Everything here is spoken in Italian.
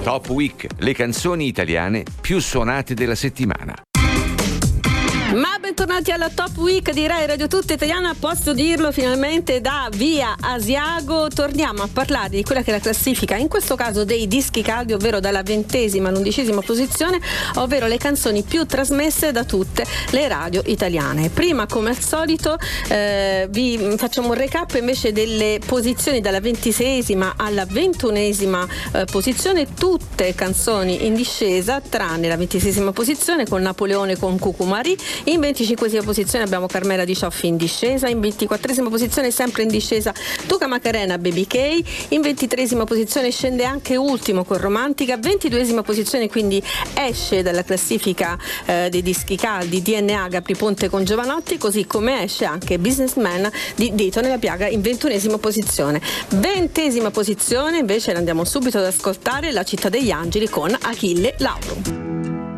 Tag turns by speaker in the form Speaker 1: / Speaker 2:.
Speaker 1: Top Week, le canzoni italiane più suonate della settimana.
Speaker 2: Ma bentornati alla Top Week di Rai Radio Tutta Italiana, posso dirlo finalmente da Via Asiago. Torniamo a parlare di quella che è la classifica, in questo caso dei dischi caldi, ovvero dalla 20ª all'11ª posizione, ovvero le canzoni più trasmesse da tutte le radio italiane. Prima, come al solito, vi facciamo un recap invece delle posizioni dalla 26ª alla 21ª posizione, tutte canzoni in discesa tranne la 26ª posizione con Napoleone con Cucumari. In 25ª posizione abbiamo Carmela Di Cioffi in discesa, in 24ª posizione sempre in discesa Tuca Macarena Baby K, in 23ª posizione scende anche Ultimo con Romantica, 22ª posizione quindi esce dalla classifica dei dischi caldi DNA Gabri Ponte con Giovanotti, così come esce anche Businessman di Dito nella Piaga in 21ª posizione. 20ª posizione invece andiamo subito ad ascoltare La Città degli Angeli con Achille Lauro.